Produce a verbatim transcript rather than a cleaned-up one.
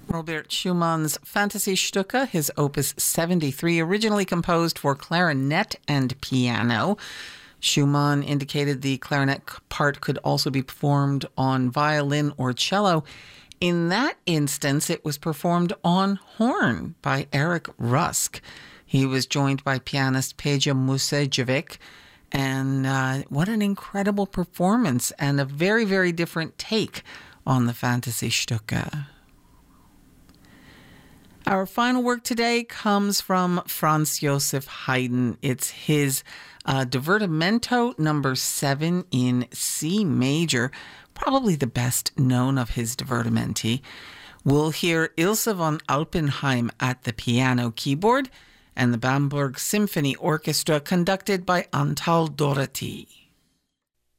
Robert Schumann's Fantasy-Stücke, his opus seventy-three, originally composed for clarinet and piano. Schumann indicated the clarinet part could also be performed on violin or cello. In that instance, it was performed on horn by Eric Rusk. He was joined by pianist Peja Musejevic. And uh, what an incredible performance and a very, very different take on the Fantasy-Stücke. Our final work today comes from Franz Joseph Haydn. It's his uh, Divertimento number seven in C major, probably the best known of his divertimenti. We'll hear Ilse von Alpenheim at the piano keyboard and the Bamberg Symphony Orchestra conducted by Antal Dorati.